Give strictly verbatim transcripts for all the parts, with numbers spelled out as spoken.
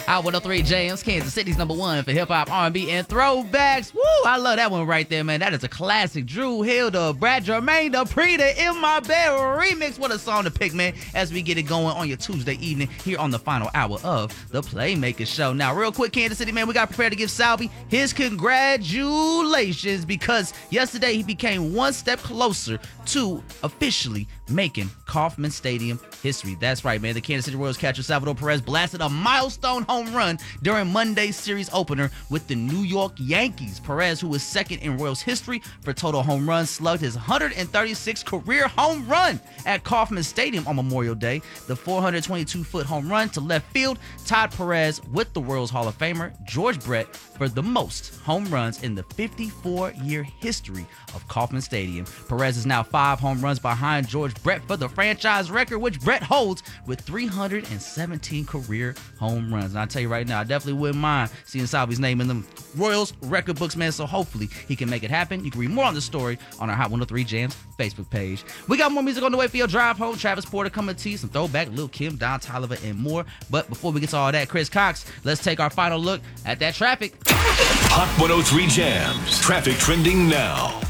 Hot one oh three Jams, Kansas City's number one for hip-hop, R and B, and throwbacks. Woo, I love that one right there, man. That is a classic. Drew Hill, the Brad Jermaine, the Preta, In My Bed remix. What a song to pick, man, as we get it going on your Tuesday evening here on the final hour of the Playmaker Show. Now, real quick, Kansas City, man, we got prepared to give Salvi his congratulations because yesterday he became one step closer to officially making Kauffman Stadium history. That's right, man. The Kansas City Royals catcher Salvador Perez blasted a milestone home run during Monday's series opener with the New York Yankees. Perez, who was second in Royals history for total home runs, slugged his one hundred thirty-sixth career home run at Kauffman Stadium on Memorial Day. The four hundred twenty-two foot home run to left field tied Perez with the Royals Hall of Famer George Brett for the most home runs in the fifty-four year history of Kauffman Stadium. Perez is now five home runs behind George Brett for the franchise record, which Brett holds with three hundred seventeen career home runs. And I tell you right now, I definitely wouldn't mind seeing Salvi's name in the Royals record books, man, so hopefully he can make it happen. You can read more on the story on our Hot one oh three Jams Facebook page. We got more music on the way for your drive home. Travis Porter coming to you, some throwback, Lil' Kim, Don Toliver, and more. But before we get to all that, Chris Cox, let's take our final look at that traffic. Hot one oh three Jams, traffic trending now.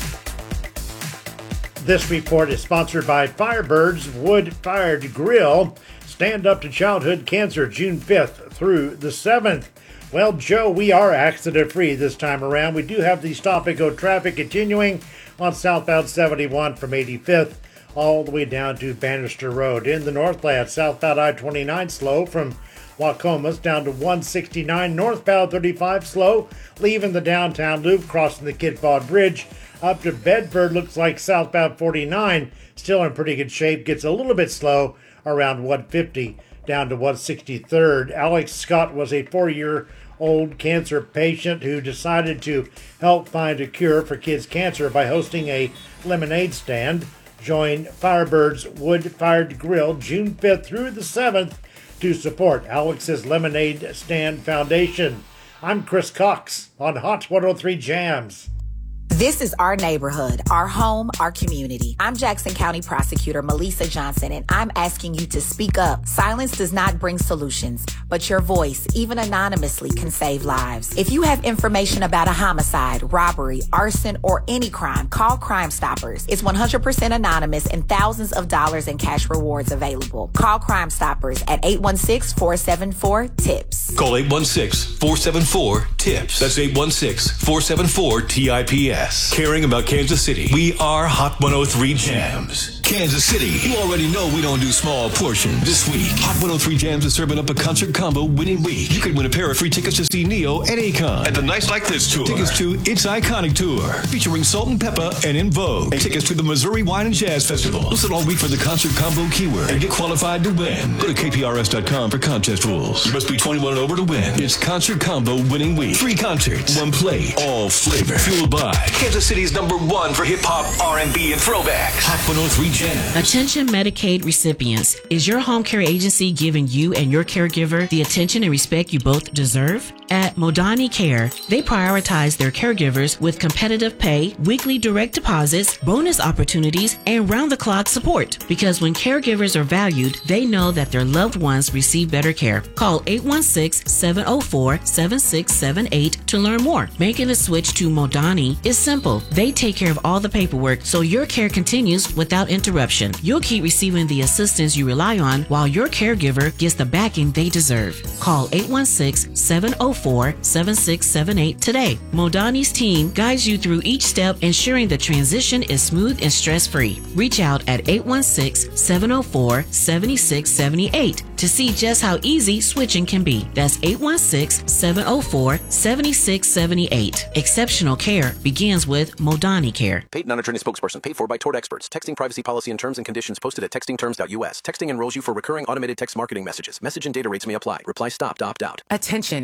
This report is sponsored by Firebird's Wood-Fired Grill. Stand up to childhood cancer June fifth through the seventh. Well, Joe, we are accident-free this time around. We do have the stop-and-go traffic continuing on southbound seventy-one from eighty-fifth all the way down to Bannister Road. In the Northland, southbound I twenty-nine slow from Wacomas down to one sixty-nine. Northbound thirty-five slow, leaving the downtown loop, crossing the Kidfall Bridge. Up to Bedford, looks like southbound forty-nine, still in pretty good shape. Gets a little bit slow around one fifty, down to one sixty-third. Alex Scott was a four-year-old cancer patient who decided to help find a cure for kids' cancer by hosting a lemonade stand. Join Firebird's Wood-Fired Grill June fifth through the seventh to support Alex's Lemonade Stand Foundation. I'm Chris Cox on Hot one oh three Jams. This is our neighborhood, our home, our community. I'm Jackson County Prosecutor Melissa Johnson, and I'm asking you to speak up. Silence does not bring solutions, but your voice, even anonymously, can save lives. If you have information about a homicide, robbery, arson, or any crime, call Crime Stoppers. It's one hundred percent anonymous and thousands of dollars in cash rewards available. Call Crime Stoppers at eight one six, four seven four, TIPS. Call eight one six, four seven four, TIPS. That's eight one six, four seven four, T I P S. Caring about Kansas City, we are Hot one oh three Jams. Kansas City, you already know we don't do small portions. This week, Hot one oh three Jams is serving up a concert combo winning week. You could win a pair of free tickets to see Neo and Akon at the Nights Like This tour. Tickets to It's Iconic Tour, featuring Salt and Peppa and In Vogue. And tickets to the Missouri Wine and Jazz Festival. Listen all week for the concert combo keyword and get qualified to win. Go to K P R S dot com for contest rules. You must be twenty-one and over to win. It's concert combo winning week. Three concerts, one play, all flavor. Fueled by Kansas City's number one for hip-hop, R and B, and throwbacks. Hot one oh three Jams. Attention Medicaid recipients. Is your home care agency giving you and your caregiver the attention and respect you both deserve? At Modani Care, they prioritize their caregivers with competitive pay, weekly direct deposits, bonus opportunities, and round-the-clock support. Because when caregivers are valued, they know that their loved ones receive better care. Call eight one six, seven oh four, seven six seven eight to learn more. Making a switch to Modani is simple. They take care of all the paperwork, so your care continues without interruption. You'll keep receiving the assistance you rely on while your caregiver gets the backing they deserve. Call eight one six, seven oh four, seven six seven eight today. Modani's team guides you through each step, ensuring the transition is smooth and stress-free. Reach out at eight one six, seven oh four, seven six seven eight to see just how easy switching can be. That's eight one six, seven oh four, seven six seven eight. Exceptional care begins with Modani Care. Paid non-attorney spokesperson paid for by Tort Experts. Texting privacy policy and terms and conditions posted at texting terms dot U S. Texting enrolls you for recurring automated text marketing messages. Message and data rates may apply. Reply stop to opt out. Attention, anyone who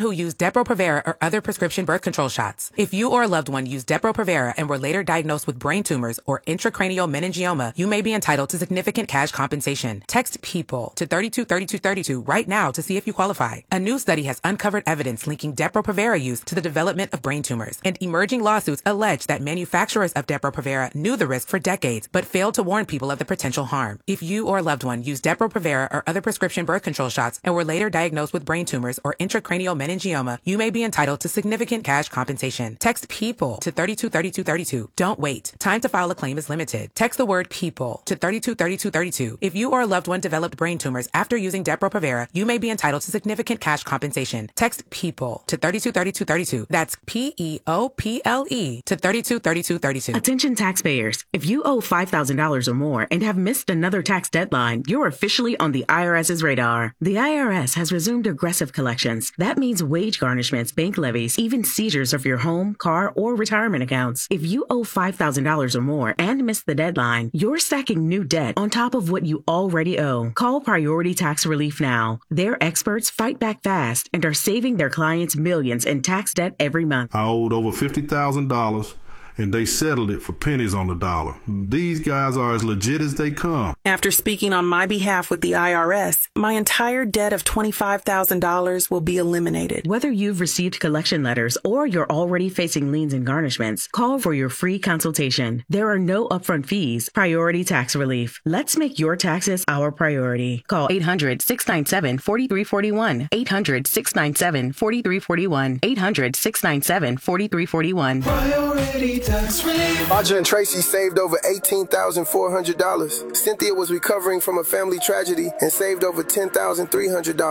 who use Depo-Provera or other prescription birth control shots. If you or a loved one used Depo-Provera and were later diagnosed with brain tumors or intracranial meningioma, you may be entitled to significant cash compensation. Text PEOPLE to thirty-two thirty-two thirty-two right now to see if you qualify. A new study has uncovered evidence linking Depo-Provera use to the development of brain tumors, and emerging lawsuits allege that manufacturers of Depo-Provera knew the risk for decades but failed to warn people of the potential harm. If you or a loved one used Depo-Provera or other prescription birth control shots and were later diagnosed with brain tumors or intracranial meningioma, you may be entitled to significant cash compensation. Text PEOPLE to thirty-two thirty-two thirty-two. Don't wait. Time to file a claim is limited. Text the word PEOPLE to thirty-two thirty-two thirty-two. If you or a loved one developed brain tumors after using Depo-Provera, you may be entitled to significant cash compensation. Text PEOPLE to thirty-two thirty-two thirty-two. That's P E O P L E to thirty-two thirty-two thirty-two. Attention taxpayers. If you owe five thousand dollars or more and have missed another tax deadline, you're officially on the IRS's radar. The I R S has resumed aggressive collections. That means wage garnishments, bank levies, even seizures of your home, car, or retirement accounts. If you owe five thousand dollars or more and missed the deadline, you're stacking new debt on top of what you already owe. Call Priority Tax Relief now. Their experts fight back fast and are saving their clients millions in tax debt every month. I owed over fifty thousand dollars. And they settled it for pennies on the dollar. These guys are as legit as they come. After speaking on my behalf with the I R S, my entire debt of twenty-five thousand dollars will be eliminated. Whether you've received collection letters or you're already facing liens and garnishments, call for your free consultation. There are no upfront fees. Priority Tax Relief. Let's make your taxes our priority. Call eight hundred, six nine seven, four three four one. eight hundred, six nine seven, four three four one. eight hundred, six nine seven, four three four one. Priority Tax Relief. Audra and Tracy saved over eighteen thousand four hundred dollars. Cynthia was recovering from a family tragedy and saved over ten thousand three hundred dollars.